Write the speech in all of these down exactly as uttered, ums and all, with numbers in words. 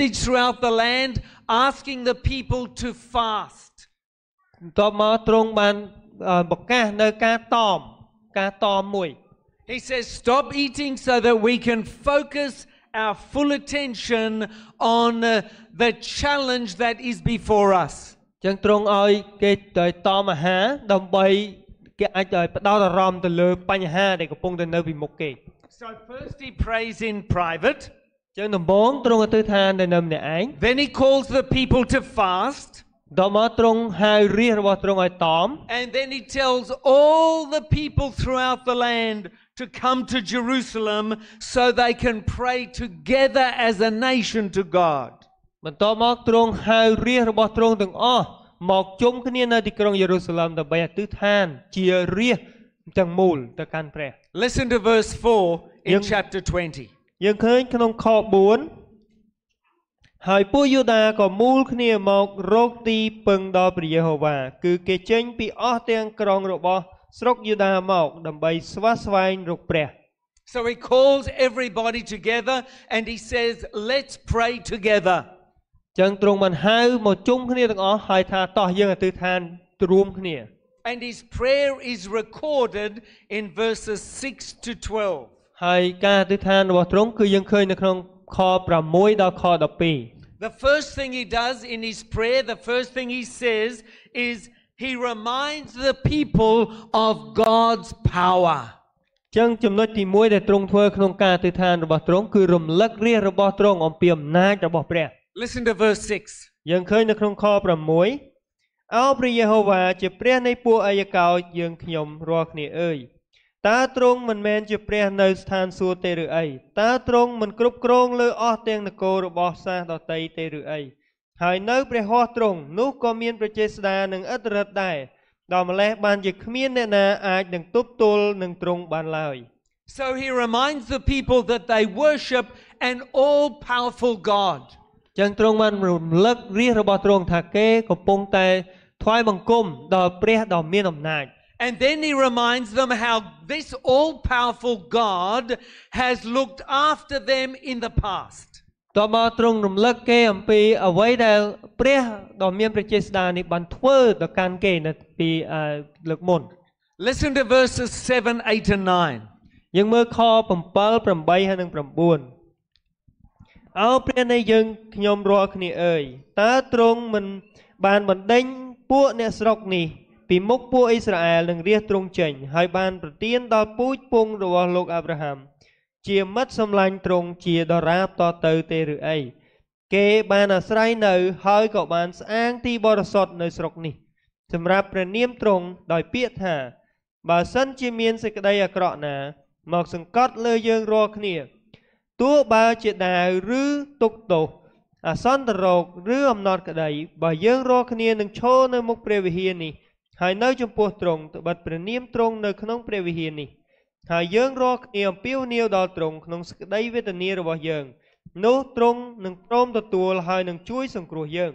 message throughout the land asking the people to fast. តបមកទ្រង់បានប្រកាសនៅការតមការតមមួយ He says stop eating so that we can focus our full attention on uh, the challenge that is before us. ចឹងទ្រង់ឲ្យគេទៅតមអាហារដើម្បីគេអាចឲ្យផ្ដោតអារម្មណ៍ទៅលើបញ្ហាដែលកំពុងតែនៅពីមុខគេ So first he prays in private. ចឹងដំបូងទ្រង់អធិដ្ឋានទៅនៅម្នាក់ឯង Then he calls the people to fast. តមកទ្រង់ហៅរាជរបស់ទ្រង់ឲ្យតម And then he tells all the people throughout the land to come to Jerusalem so they can pray together as a nation to God. បន្ទាប់មកទ្រង់ហៅរាជរបស់ទ្រង់ទាំងអស់មកជុំគ្នានៅទីក្រុងយេរូសាឡឹមដើម្បីអធិដ្ឋានជារាជទាំងមូលទៅកាន់ព្រះ Listen to verse four in chapter twenty. យើងឃើញក្នុងខfour ហើយពួកយូដាក៏មូលគ្នាមករកទីពឹងដល់ព្រះយេហូវ៉ាគឺគេចេញពីអស់ទាំងក្រុងរបស់ស្រុកយូដាមកដើម្បីស្វះស្វែងរកព្រះ So he calls everybody together and he says let's pray together. ចឹងទ្រង់បានហៅមកជុំគ្នាទាំងអស់ហើយថាតោះយើងអធិដ្ឋានរួមគ្នា And his prayer is recorded in verses six to twelve. ហើយការអធិដ្ឋានរបស់ទ្រង់គឺយើងឃើញនៅក្នុងខsixដល់ខtwelve. The first thing he does in his prayer, the first thing he says is he reminds the people of God's power. ចឹងចំណុចទីoneដែលទ្រង់ធ្វើក្នុងការអធិដ្ឋានរបស់ទ្រង់គឺរំលឹករាជរបស់ទ្រង់អំពីអំណាចរបស់ព្រះ Listen to verse six. យើងឃើញនៅក្នុងខsix អោព្រះយេហូវ៉ាជាព្រះនៃពួកអាយកោយើងខ្ញុំរាល់គ្នាអើយតើទ្រង់មិនមែនជាព្រះនៅស្ថានសួគ៌ទេឬអីតើទ្រង់មិនគ្រប់គ្រងលើអស់ទាំងនគររបស់សាសដតីទេឬអីហើយនៅព្រះហស្ថទ្រង់នោះក៏មានប្រជាស្ដានិងឥទ្ធិឫទ្ធិដែរដល់ម្លេះបានជាគ្មានអ្នកណាអាចនឹងទប់ទល់នឹងទ្រង់បានឡើយ So he reminds the people that they worship an all-powerful God. ចឹងទ្រង់បានរំលឹករាជរបស់ទ្រង់ថាគេកំពុងតែថ្វាយបង្គំដល់ព្រះដ៏មានអំណាច And then he reminds them how this all-powerful God has looked after them in the past. តបមកទ្រង់រំលឹកគេអំពីអ្វីដែលព្រះដ៏មានប្រជាស្ដានេះបានធ្វើទៅកាន់គេនៅពីលើកមុន Listen to verses seven, eight and nine. យើងមើលខseven, eight ហើយនិងnine អោព្រះនៃយើងខ្ញុំរាល់គ្នាអើយតើទ្រង់មិនបានបណ្ដេញពួកអ្នកស្រុកនេះពីមុខពួកអ៊ីស្រាអែលនឹងរាជទ្រង់ចេញហើយបានប្រទានដល់ពូជពងរបស់លោកអាប់រ៉ាហាំជាមិត្តសម្លាញ់ទ្រង់ជាដរាបតទៅទេឬអីគេបានអាស្រ័យនៅហើយក៏បានស្អាងទីបរិសុទ្ធនៅស្រុកនេះសម្រាប់ព្រះនាមទ្រង់ដោយពាក្យថាបើសិនជាមានសេចក្តីអាក្រក់ណាមកសង្កត់លើយើងរាល់គ្នាទោះបើជាដាវឬទុកទោសអសន្នរោគឬអំណត់ក្តីបើយើងរាល់គ្នានឹងឈរនៅមុខព្រះវិហារនេះហើយនៅចំពោះទ្រង់ត្បិតព្រះនាមទ្រង់នៅក្នុងព្រះវិហារនេះហើយយើងរាល់គ្នាអំពាវនាវដល់ទ្រង់ក្នុងសេចក្តីវេទនារបស់យើងនោះទ្រង់នឹងព្រមទទួលហើយនឹងជួយសង្គ្រោះយើង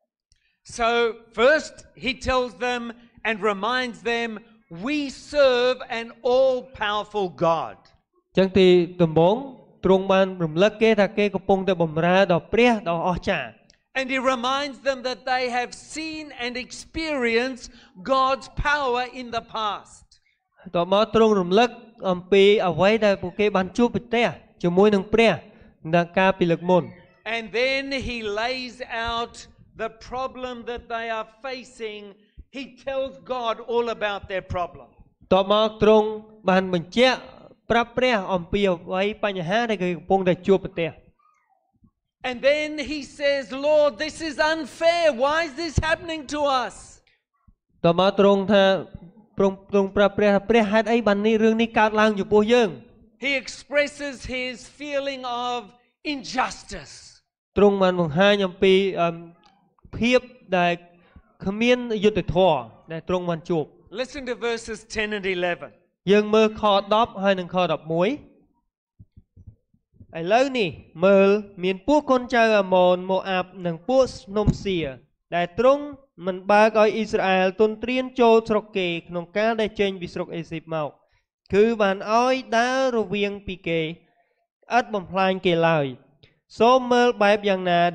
So first he tells them and reminds them we serve an all-powerful God. ចឹងទីដំបូងទ្រង់បានរំលឹកគេថាគេកំពុងតែបម្រើដល់ព្រះដ៏អស្ចារ្យ And he reminds them that they have seen and experienced God's power in the past. តោះមកទ្រង់រំលឹកអំពីអ្វីដែលពួកគេបានជួបប្រទះជាមួយនឹងព្រះនៅកាលពីលើកមុន And then he lays out the problem that they are facing. He tells God all about their problem. តោះមកទ្រង់បានបញ្ជាក់ប្រាប់ព្រះអំពីអ្វីបញ្ហាដែលគេកំពុងតែជួបប្រទះ And then he says, Lord, this is unfair. Why is this happening to us? តោះមកទ្រង់ថាទ្រង់ទ្រង់ប្រាប់ព្រះព្រះហេតុអីបាននេះរឿងនេះកើតឡើងចំពោះយើង He expresses his feeling of injustice. ទ្រង់បានបង្ហាញអំពីភាពដែលគ្មានយុត្តិធម៌ដែលទ្រង់បានជួប Listen to verses ten and eleven. យើងមើលខtenហើយនិងខeleven ឥឡូវនេះមើលមានពួកកូនចៅអាម៉ូនម៉ូអាប់និងពួកស្នំសៀដែលទ្រង់មិនបើកឲ្យអ៊ីស្រាអែលទន្ទ្រានចូលស្រុកគេក្នុងការដែលចេញពីស្រុកអេស៊ីបមកគឺបានឲ្យដើររវាងពីគេឥតបំផ្លាញគេឡើយសូមមើលបែបយ៉ាងណា